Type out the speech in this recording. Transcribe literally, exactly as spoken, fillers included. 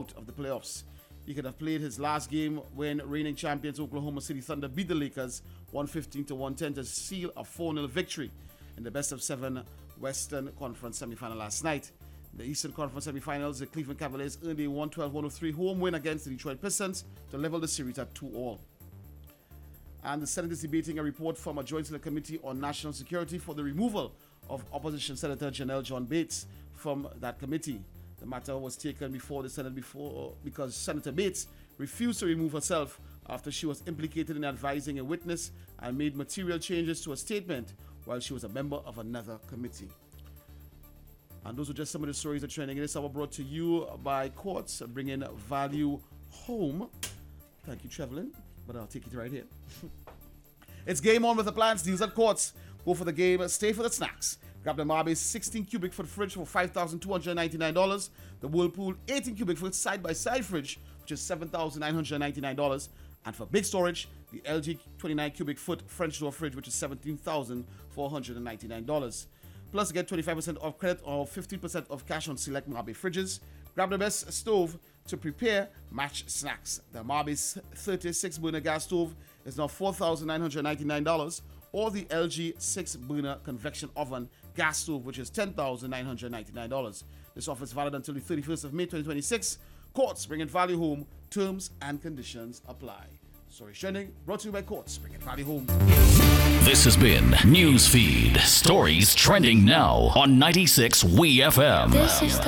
out of the playoffs. He could have played his last game when reigning champions Oklahoma City Thunder beat the Lakers one fifteen to one ten to seal a four nil victory in the best of seven Western Conference semifinal last night. In the Eastern Conference semifinals, the Cleveland Cavaliers earned a one twelve to one oh three home win against the Detroit Pistons to level the series at two all. And the Senate is debating a report from a Joint Select Committee on National Security for the removal of opposition Senator Janelle John Bates from that committee. The matter was taken before the Senate before because Senator Bates refused to remove herself after she was implicated in advising a witness and made material changes to a statement while she was a member of another committee. And those are just some of the stories that are trending in this hour, brought to you by Courts, bringing value home. Thank you, Trevelyan, but I'll take it right here. It's game on with the plans. Deals at Courts. Go for the game, stay for the snacks. Grab the Marby's sixteen cubic foot fridge for five thousand two hundred ninety-nine dollars. The Whirlpool eighteen cubic foot side-by-side fridge, which is seven thousand nine hundred ninety-nine dollars. And for big storage, the L G twenty-nine cubic foot French door fridge, which is seventeen thousand four hundred ninety-nine dollars. Plus, get twenty-five percent off credit or fifteen percent off cash on select Marby fridges. Grab the best stove to prepare match snacks. The Marby's thirty-six burner gas stove is now four thousand nine hundred ninety-nine dollars, or the L G six burner convection oven gas stove, which is ten thousand nine hundred ninety-nine dollars. This offer is valid until the thirty-first of May twenty twenty-six. Courts, bringing value home. Terms and conditions apply. Story trending, brought to you by Courts, bringing value home. This has been Newsfeed. Stories trending now on ninety-six W E F M. This is the